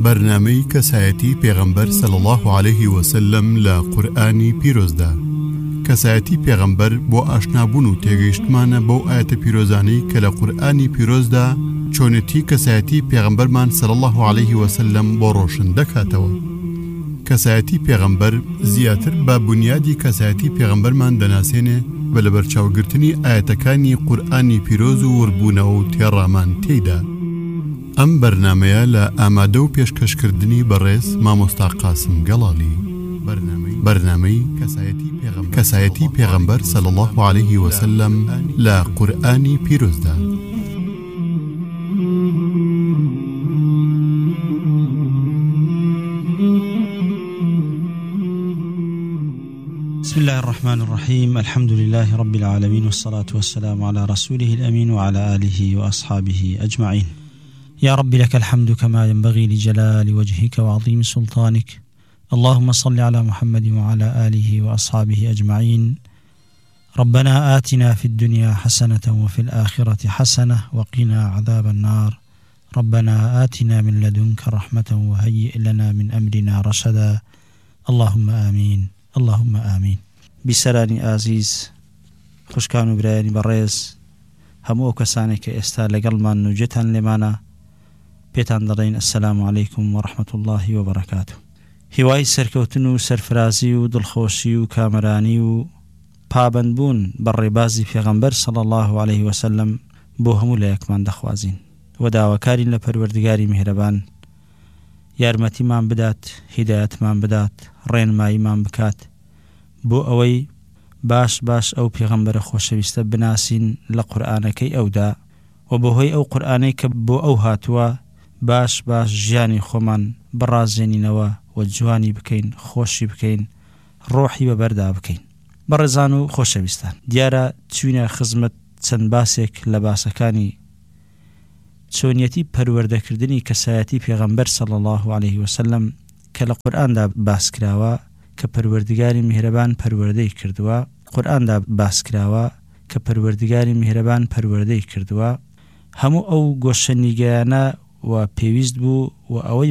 برنامه‌ی کەسایەتی پێغەمبەر صلی الله عليه وسلم لە قورئانی پیرۆزدا. کەسایەتی پێغەمبەر بۆ ئاشنابوون و تێگەیشتمانە بەو ئاەتە پیرۆزانەی کە لە قورئانی پیرۆزدا چۆنێتی کەسایەتی پێغەمبەرمان صلی الله عليه وسلم بۆ ڕۆشن دەکاتەوە. کەسایەتی پێغەمبەر زیاتر بە بنیادی کەسایەتی پێغەمبەرمان دەناسێنێ بە لەبەرچاوگرتنی ئاەتەکانی قورئانی پیرۆز و وربوونەوە و تێڕامان تێیدا. ئەم بەرنامەیە لە ئامادە و پێشکەشکردنی بەڕێز مامۆستا قاسم گەڵاڵی. بەرنامەی کەسایەتی پێغەمبەر صلی الله عليه وسلم لە قورئانی پیرۆزدا. بسم الله الرحمن الرحيم. الحمد لله رب العالمين، والصلاة والسلام على رسوله الأمين وعلى آله وأصحابه أجمعين. يا رب لك الحمد كما ينبغي لجلال وجهك وعظيم سلطانك. اللهم صل على محمد وعلى آله وأصحابه أجمعين. ربنا آتنا في الدنيا حسنة وفي الآخرة حسنة وقنا عذاب النار. ربنا آتنا من لدنك رحمة وهيئ لنا من أمرنا رشدا. اللهم آمين. اللهم آمين. بسرانی عزیز، خوشکان و برایانی بەڕێز، هەموو ئەو کەسانی کە ئێستا لەگەڵمان نوجێتان لێمانە، پێتان دەڵێین ئەسسەلامو عەلەیکم وەڕەحمەت الله وبەرەکاتوه. هیوای سەرکەوتن و سەرفرازی و دڵخۆشی و کامەرانی و پابەندبوون بە ڕێبازی پێغەمبەر صلی الله عليه وسلم بۆ هەموو لە یەکمان دەخوازین و داواکارین لە پەروەردگاری میهرەبان یارمەتیمان بدات، هیدایەتمان بدات، ڕێنماییمان بکات بۆ ئەوەی باش ئەو پێغەمبەرە خۆشەویستە بناسین لە قورئانەکەی ئەودا و بەهۆی ئەو قورئانەی کە بۆ ئەو هاتووە باش ژیانی خۆمان بڕازێنینەوە و جوانی بکەین، خۆشی بکەین، ڕۆحی بەبەردا بکەین. بەڕێزان و خۆشەویستان، دیارە چوینە خزمەت چەند باسێک لە باسەکانی چۆنیەتی پەروەردەکردنی کەسایەتی پێغەمبەر صلی الله عليه وسلم کە لە قورئاندا باسکراوە کە پەروەردگاری میهرەبان پەروەردەی کردووە، قورئاندا باسکراوە کە پەروەردگاری میهرەبان پەروەردەی کردووە. هەموو ئەو گۆشەنیگەیانە و پێویست بوو و ئەوەی